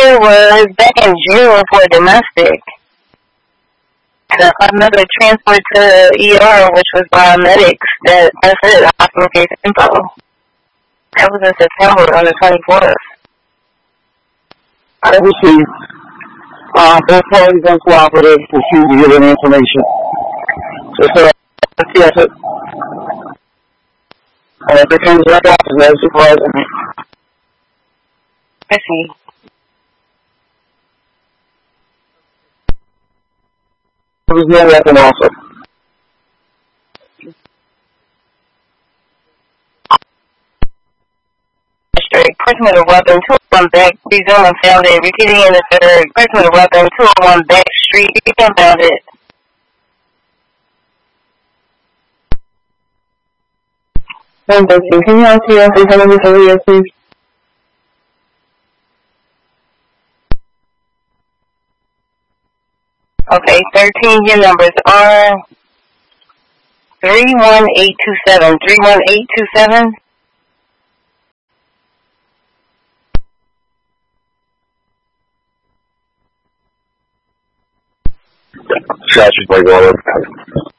here was back in June for domestic. Another transport to ER, which was biomedics. That's it. Hospital case info. That was in September on the 24th. I received both parties uncooperative, refused to give any information. So, yes, it. And it becomes right after that supervisor. I see. There was no weapon also. Person with a weapon, 201 back, resume and found it. Repeating in the third, person with a weapon, 201 back street, and found it. Can you ask me if how many areas, please? Okay, 13, your numbers are 31827. 31827. Shots just like all over.